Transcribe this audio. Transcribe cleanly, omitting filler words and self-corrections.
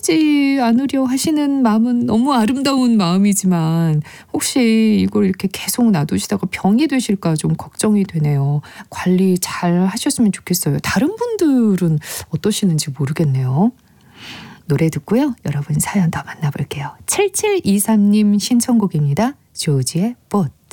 버리지 않으려 하시는 마음은 너무 아름다운 마음이지만 혹시 이걸 이렇게 계속 놔두시다가 병이 되실까 좀 걱정이 되네요. 관리 잘 하셨으면 좋겠어요. 다른 분들은 어떠시는지 모르겠네요. 노래 듣고요. 여러분 사연 더 만나볼게요. 7723님 신청곡입니다. 조지의 봇.